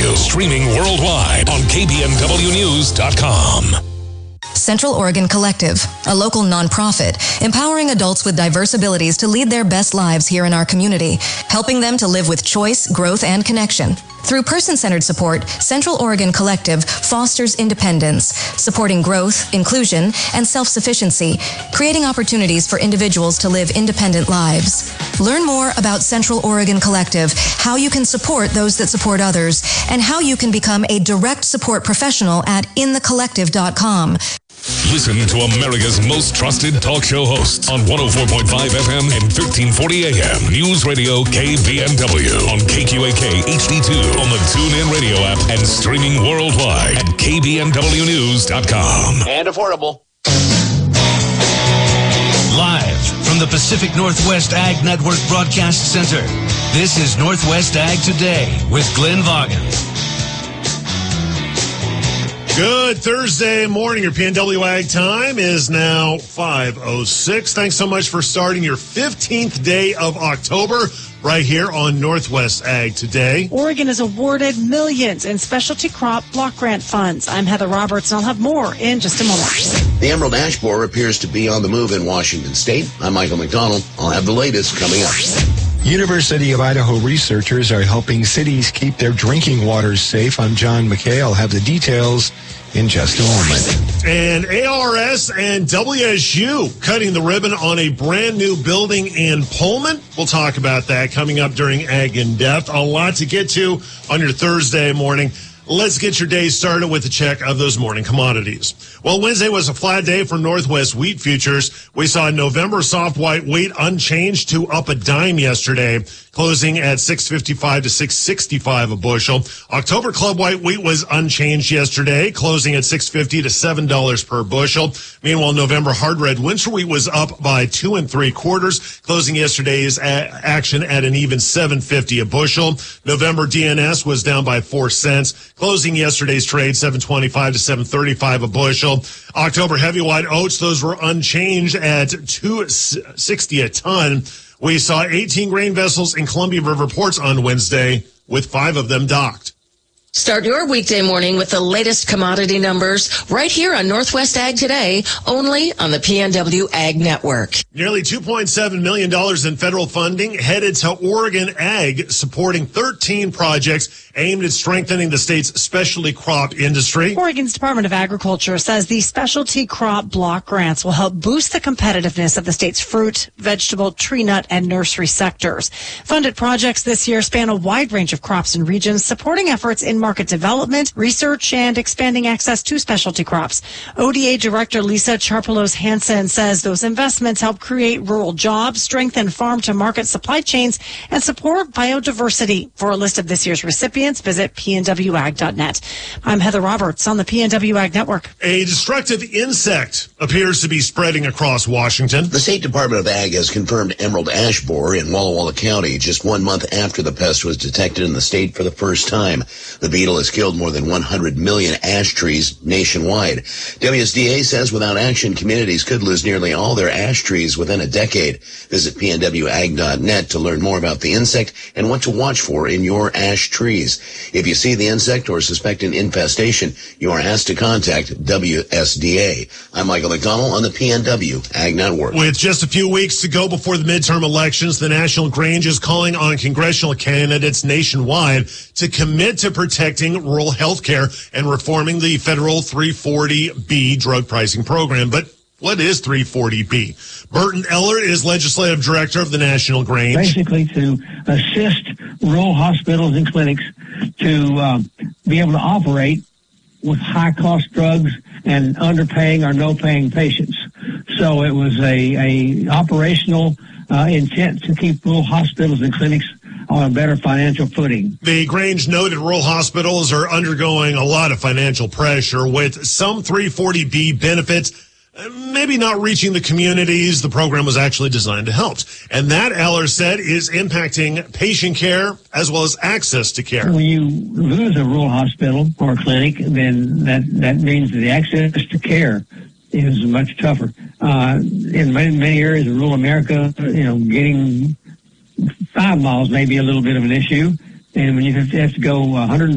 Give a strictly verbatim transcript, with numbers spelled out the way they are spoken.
W. Streaming worldwide on K B N W news dot com. Central Oregon Collective, a local nonprofit, empowering adults with diverse abilities to lead their best lives here in our community, helping them to live with choice, growth, and connection. Through person-centered support, Central Oregon Collective fosters independence, supporting growth, inclusion, and self-sufficiency, creating opportunities for individuals to live independent lives. Learn more about Central Oregon Collective, how you can support those that support others, and how you can become a direct support professional at in the collective dot com. Listen to America's most trusted talk show hosts on one oh four point five F M and thirteen forty A M. News Radio K B N W on K Q A K H D two on the TuneIn Radio app and streaming worldwide at K B N W news dot com. And affordable. Live from the Pacific Northwest Ag Network Broadcast Center, this is Northwest Ag Today with Glenn Vaughan. Good Thursday morning. Your P N W Ag time is now five oh six. Thanks so much for starting your fifteenth day of October right here on Northwest Ag Today. Oregon has awarded millions in specialty crop block grant funds. I'm Heather Roberts, and I'll have more in just a moment. The emerald ash borer appears to be on the move in Washington State. I'm Michael McDonald. I'll have the latest coming up. University of Idaho researchers are helping cities keep their drinking waters safe. I'm John McKay. I'll have the details in just a moment. And A R S and W S U cutting the ribbon on a brand new building in Pullman. We'll talk about that coming up during Ag in Depth. A lot to get to on your Thursday morning. Let's get your day started with a check of those morning commodities. Well, Wednesday was a flat day for Northwest wheat futures. We saw November soft white wheat unchanged to up a dime yesterday, closing at six fifty-five to six sixty-five a bushel. October club white wheat was unchanged yesterday, closing at six fifty to seven dollars per bushel. Meanwhile, November hard red winter wheat was up by two and three quarters, closing yesterday's a- action at an even seven fifty a bushel. November D N S was down by four cents, closing yesterday's trade seven twenty-five to seven thirty-five a bushel. October heavy white oats, those were unchanged at two sixty a ton. We saw eighteen grain vessels in Columbia River ports on Wednesday, with five of them docked. Start your weekday morning with the latest commodity numbers right here on Northwest Ag Today, only on the P N W Ag Network. Nearly two point seven million dollars in federal funding headed to Oregon Ag, supporting thirteen projects aimed at strengthening the state's specialty crop industry. Oregon's Department of Agriculture says the specialty crop block grants will help boost the competitiveness of the state's fruit, vegetable, tree nut, and nursery sectors. Funded projects this year span a wide range of crops and regions, supporting efforts in market development, research, and expanding access to specialty crops. O D A Director Lisa Charpelos-Hansen says those investments help create rural jobs, strengthen farm-to-market supply chains, and support biodiversity. For a list of this year's recipients, visit P N W ag dot net. I'm Heather Roberts on the P N W Ag Network. A destructive insect appears to be spreading across Washington. The State Department of Ag has confirmed emerald ash borer in Walla Walla County just one month after the pest was detected in the state for the first time. The beetle has killed more than one hundred million ash trees nationwide. W S D A says without action, communities could lose nearly all their ash trees within a decade. Visit P N W ag dot net to learn more about the insect and what to watch for in your ash trees. If you see the insect or suspect an infestation, you are asked to contact W S D A. I'm Michael McDonald on the P N W Ag Network. With just a few weeks to go before the midterm elections, the National Grange is calling on congressional candidates nationwide to commit to protecting rural health care and reforming the federal three forty B drug pricing program. But what is three forty B? Burton Eller is legislative director of the National Grange. Basically to assist rural hospitals and clinics to um, be able to operate with high-cost drugs and underpaying or no-paying patients. So it was a, a operational uh, intent to keep rural hospitals and clinics on a better financial footing. The Grange noted rural hospitals are undergoing a lot of financial pressure, with some three forty B benefits maybe not reaching the communities the program was actually designed to help. And that, Eller said, is impacting patient care as well as access to care. When you lose a rural hospital or clinic, then that, that means that the access to care is much tougher. Uh, in many, many areas of rural America, you know, getting five miles may be a little bit of an issue. And when you have to, have to go one hundred